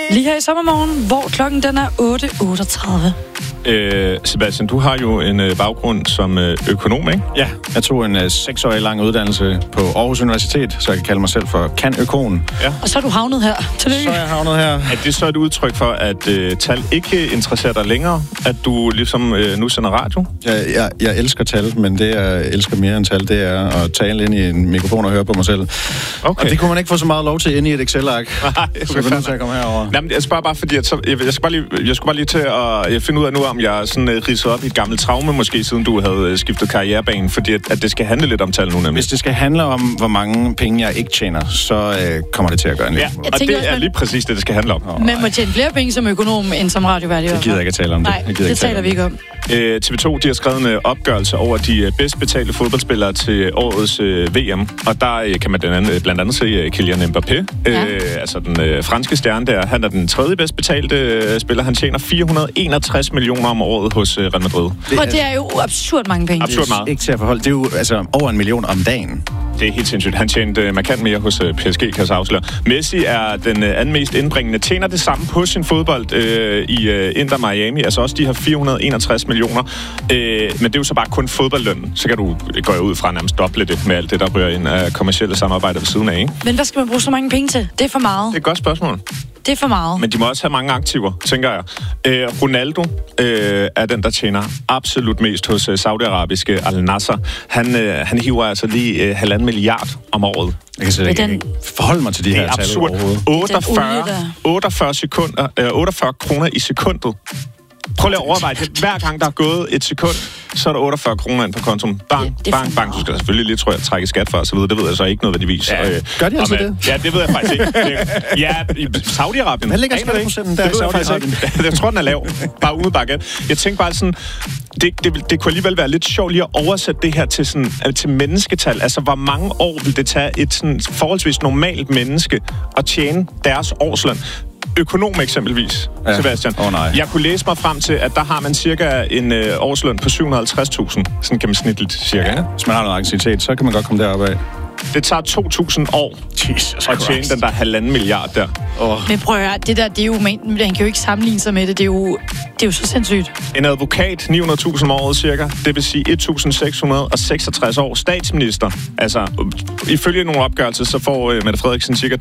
Lige her i sommermorgen, hvor klokken den er 8.38. Sebastian, du har jo en baggrund som økonom, ikke? Ja, jeg tog en 6-årig lang uddannelse på Aarhus Universitet, så jeg kan kalde mig selv for kan-økonom. Ja. Og så er du havnet her. Tillykke. Så er jeg havnet her. Er det så et udtryk for, at tal ikke interesserer dig længere? At du ligesom nu sender radio? Jeg elsker tal, men det jeg elsker mere end tal, det er at tale ind i en mikrofon og høre på mig selv. Okay. Og det kunne man ikke få så meget lov til inde i et Excel-ark. Nej, så jeg er nødt til at komme herover. Jamen, jeg spørger bare, fordi jeg skulle bare lige til at finde ud af nu, om jeg sådan ridset op i et gammelt traume, måske siden du havde skiftet karrierebane, fordi at det skal handle lidt om tal nu, nemlig. Hvis det skal handle om, hvor mange penge jeg ikke tjener, så kommer det til at gøre en lidt. Ja, og det er lige præcis det skal handle om. Man må tjene flere penge som økonom end som radiovært. Det gider jeg ikke at tale om det. Nej, det taler vi ikke om. TV2, de har skrevet en opgørelse over de bedst betalte fodboldspillere til årets VM, og der kan man blandt andet se Kylian Mbappé, altså den franske stjerne der. Han er den tredje bedst betalte spiller. Han tjener 461 millioner om året hos Real Madrid. Det er jo absurd mange penge. Absurd meget. Ikke til at forholde. Det er jo altså over 1 million om dagen. Det er helt sindssygt. Han tjente markant mere hos PSG, kan jeg så afsløre. Messi er den anden mest indbringende. Tjener det samme på sin fodbold i Inter Miami. Altså også de her 461 millioner. Men det er jo så bare kun fodboldlønnen. Så kan du gå ud fra nærmest doble det med alt det, der rører ind af kommercielle samarbejder ved siden af, ikke? Men hvad skal man bruge så mange penge til? Det er for meget. Det er et godt spørgsmål. Det er for meget. Men de må også have mange aktiver, tænker jeg. Ronaldo er den, der tjener absolut mest hos saudiarabiske Al Nassr. Han hiver altså lige 1,5 milliard om året. Jeg kan slet ikke forholde mig til de her tal overhovedet. 48 kroner i sekundet. Prøv lige at overveje det. Hver gang, der er gået et sekund, så er der 48 kroner ind på kontoen. Bang, bang, bang. Du skal selvfølgelig lige, tror jeg, trække skat for, og så videre. Det ved jeg så ikke nødvendigvis. Ja. Gør de altså det? Ja, det ved jeg faktisk ikke. Ja, i Saudi-Arabien. Hvad ligger skatteprocenten der i Saudi-Arabien? Jeg tror, den er lav. Bare umiddelbart. Jeg tænker bare sådan, det kunne alligevel være lidt sjovt lige at oversætte det her til mennesketal. Altså, hvor mange år vil det tage et sådan forholdsvis normalt menneske at tjene deres årsløn? Økonom eksempelvis, Sebastian. Nej. Jeg kunne læse mig frem til, at der har man cirka en årsløn på 750.000. Sådan gennemsnitligt cirka. Ja, hvis man har noget aktivitet, så kan man godt komme deroppe af. Det tager 2.000 år at tjene den der 1,5 milliard der. Men prøv at høre, det der, det er jo, man kan jo ikke sammenligne sig med det. Det er jo så sindssygt. En advokat, 900.000 om året cirka. Det vil sige 1.666 år. Statsminister, altså ifølge nogle opgørelser, så får Mette Frederiksen cirka